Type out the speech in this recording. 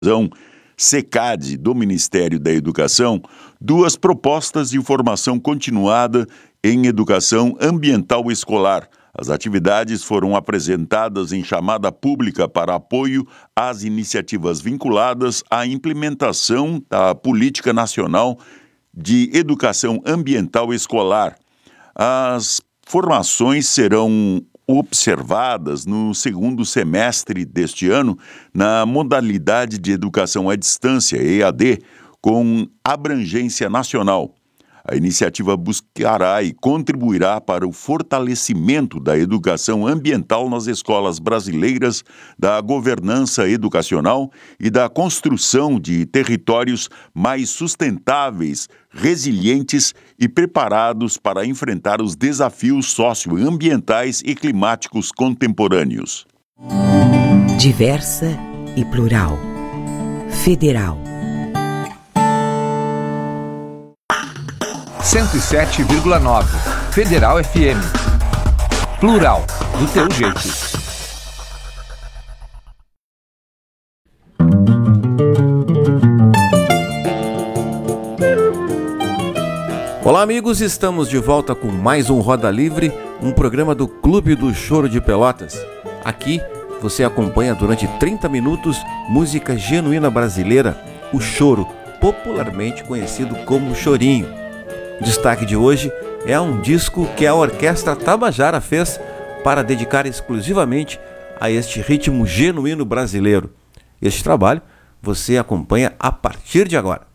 SECAD do Ministério da Educação, 2 propostas de formação continuada em educação ambiental escolar. As atividades foram apresentadas em chamada pública para apoio às iniciativas vinculadas à implementação da Política Nacional de Educação Ambiental Escolar. As formações serão observadas no segundo semestre deste ano na modalidade de educação à distância, EAD, com abrangência nacional. A iniciativa buscará e contribuirá para o fortalecimento da educação ambiental nas escolas brasileiras, da governança educacional e da construção de territórios mais sustentáveis, resilientes e preparados para enfrentar os desafios socioambientais e climáticos contemporâneos. Diversa e plural. Federal. 107,9 Federal FM. Plural, do teu jeito. Olá, amigos, estamos de volta com mais um Roda Livre, um programa do Clube do Choro de Pelotas. Aqui você acompanha durante 30 minutos música genuína brasileira, o choro, popularmente conhecido como chorinho. O destaque de hoje é um disco que a Orquestra Tabajara fez para dedicar exclusivamente a este ritmo genuíno brasileiro. Este trabalho você acompanha a partir de agora.